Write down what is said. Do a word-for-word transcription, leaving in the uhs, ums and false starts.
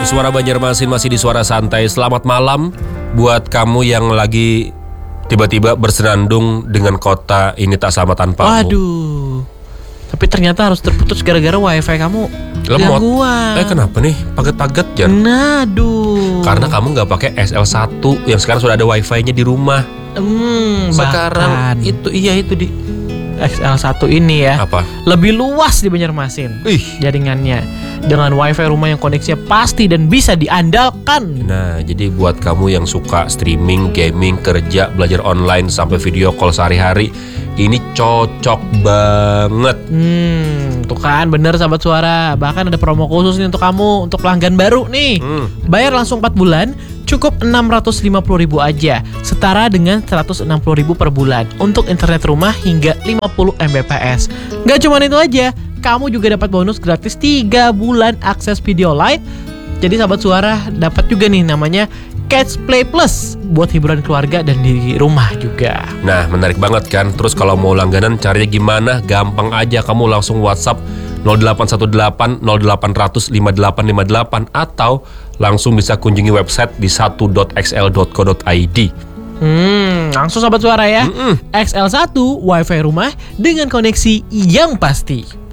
Suara Banjarmasin masih di Suara Santai. Selamat malam buat kamu yang lagi tiba-tiba bersenandung dengan kota ini tak sama tanpamu. Waduh. Tapi ternyata harus terputus gara-gara wifi kamu lemot. gangguan. Eh kenapa nih? Paget-paget Jan? Nah, aduh. Karena kamu nggak pakai S L satu yang sekarang sudah ada wifi-nya di rumah. Hmm, Sekarang bahkan itu iya itu di X L satu ini ya apa? lebih luas di Banjarmasin Ih. jaringannya dengan wifi rumah yang koneksinya pasti dan bisa diandalkan. Nah, jadi buat kamu yang suka streaming, gaming, kerja, belajar online sampai video call sehari-hari, ini cocok banget. Hmm, tuh kan bener sahabat suara. Bahkan ada promo khusus nih untuk kamu, untuk pelanggan baru nih. Hmm. Bayar langsung empat bulan, cukup enam ratus lima puluh ribu aja, setara dengan seratus enam puluh ribu per bulan untuk internet rumah hingga lima puluh megabit per second. Gak cuma itu aja, kamu juga dapat bonus gratis tiga bulan akses video live. Jadi sahabat suara dapat juga nih namanya Catch Play Plus buat hiburan keluarga dan di rumah juga. Nah, menarik banget kan? Terus kalau mau langganan caranya gimana? Gampang aja, kamu langsung WhatsApp nol delapan satu delapan nol delapan nol nol lima delapan lima delapan atau langsung bisa kunjungi website di satu dot x l dot co dot i d. Hmm, langsung sahabat suara ya. Mm-mm. X L satu Wi-Fi rumah dengan koneksi yang pasti.